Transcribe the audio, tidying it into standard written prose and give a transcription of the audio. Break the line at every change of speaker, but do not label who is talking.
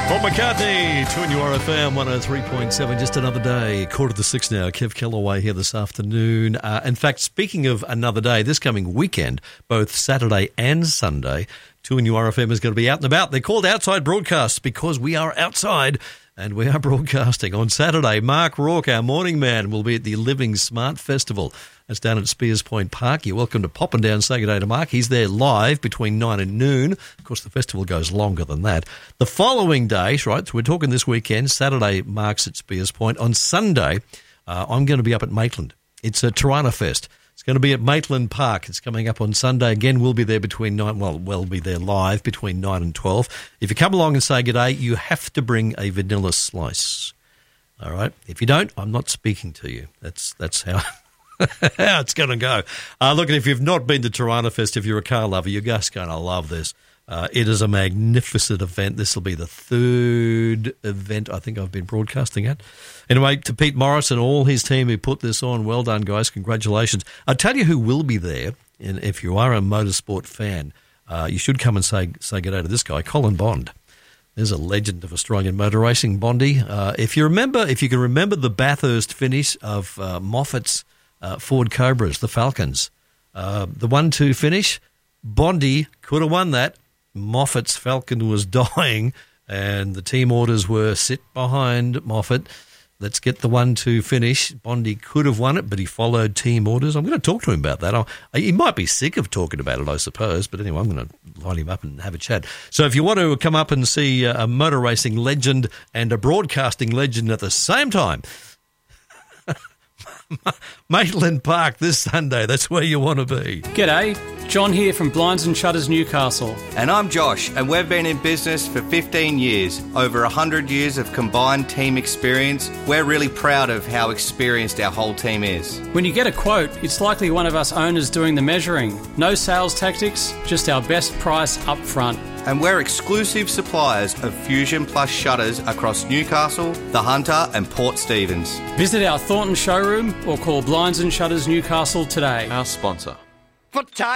Paul McCartney, 2NURFM 103.7, just another day, 5:45 now. Kev Kellaway here this afternoon. In fact, speaking of another day, this coming weekend, both Saturday and Sunday, 2NURFM is going to be out and about. They're called Outside Broadcasts because we are outside and we are broadcasting. On Saturday, Mark Rourke, our morning man, will be at the Living Smart Festival. That's down at Spears Point Park. You're welcome to pop and down, say good day to Mark. He's there live between 9 and noon. Of course, the festival goes longer than that. The following day, right, so we're talking this weekend, Saturday, Mark's at Spears Point. On Sunday, I'm going to be up at Maitland. It's a Tirana Fest. It's going to be at Maitland Park. It's coming up on Sunday. Again, we'll be there between 9, we'll be there live between 9 and 12. If you come along and say good day, you have to bring a vanilla slice. All right? If you don't, I'm not speaking to you. That's how... how it's going to go. Look, if you've not been to Tirana Fest, if you're a car lover, you're just going to love this. It is a magnificent event. This will be the third event I think I've been broadcasting at. Anyway, to Pete Morris and all his team who put this on, well done, guys. Congratulations. I'll tell you who will be there, and if you are a motorsport fan, you should come and say good day to this guy, Colin Bond. There's a legend of Australian motor racing, Bondy. If you can remember the Bathurst finish of Moffat's Ford Cobras, the Falcons. The 1-2 finish, Bondy could have won that. Moffat's Falcon was dying, and the team orders were sit behind Moffat. Let's get the 1-2 finish. Bondy could have won it, but he followed team orders. I'm going to talk to him about that. He might be sick of talking about it, I suppose, but anyway, I'm going to line him up and have a chat. So if you want to come up and see a motor racing legend and a broadcasting legend at the same time, Maitland Park this Sunday, that's where you want to be.
G'day, John here from Blinds and Shutters Newcastle.
And I'm Josh, and we've been in business for 15 years, over 100 years of combined team experience. We're really proud of how experienced our whole team is.
When you get a quote, it's likely one of us owners doing the measuring. No sales tactics, just our best price up front.
And we're exclusive suppliers of Fusion Plus shutters across Newcastle, the Hunter and Port Stephens.
Visit our Thornton showroom or call Blinds and Shutters Newcastle today.
Our sponsor.
For time.